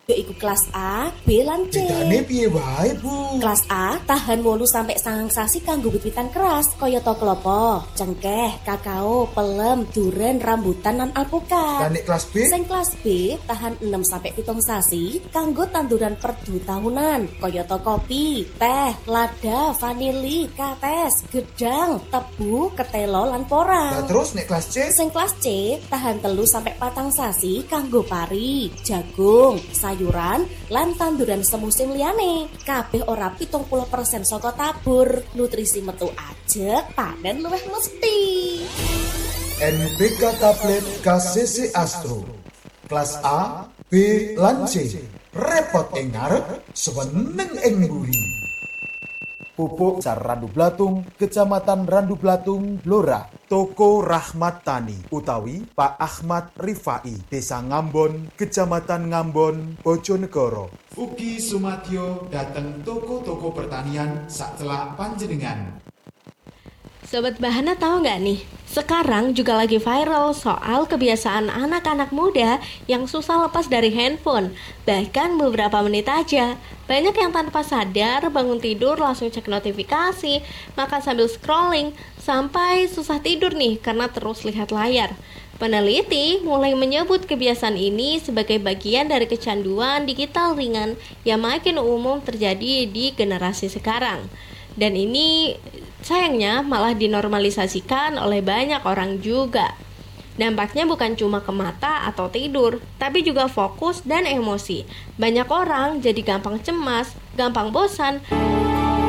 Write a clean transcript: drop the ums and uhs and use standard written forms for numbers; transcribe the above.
yaiku kelas A, B lan C. Bedane piye wae, Bu? Kelas A tahan 8 sampai 9 sasi kanggo wit-witan keras kayata klopo, cengkeh, kakao, pelem, duren, rambutan lan alpukat. Lan nek kelas B? Sing kelas B tahan 6 sampai 7 sasi kanggo tanduran perdu tahunan kayata kopi, teh, lada, vanili, kates, gedang, tebu, ketelo lan porang. Lah terus nek kelas C? Sing kelas C tahan 3 sampai 4 sasi kanggo pari, jagung, sayuran lan tanduran semusim liyane. Kabeh ora 70% saka tabur. Nutrisi metu ajeg, panen luwih mesti. NPK tablet KCC Astro. Kelas A, B lan C. Repot ing ngarep, seneng ing mburi. Pupuk Sar Randu Blatung, Kecamatan Randu Blatung, Blora. Toko Rahmat Tani utawi Pak Ahmad Rifai, Desa Ngambon, Kecamatan Ngambon, Bojonegoro. Ugi sumadyo dateng toko-toko pertanian sacelak panjenengan. Sobat Bahana tahu nggak nih? Sekarang juga lagi viral soal kebiasaan anak-anak muda yang susah lepas dari handphone. Bahkan beberapa menit aja. Banyak yang tanpa sadar bangun tidur langsung cek notifikasi, makan sambil scrolling, sampai susah tidur nih karena terus lihat layar. Peneliti mulai menyebut kebiasaan ini sebagai bagian dari kecanduan digital ringan yang makin umum terjadi di generasi sekarang. Dan ini sayangnya malah dinormalisasikan oleh banyak orang juga. Dampaknya bukan cuma ke mata atau tidur, tapi juga fokus dan emosi. Banyak orang jadi gampang cemas, gampang bosan,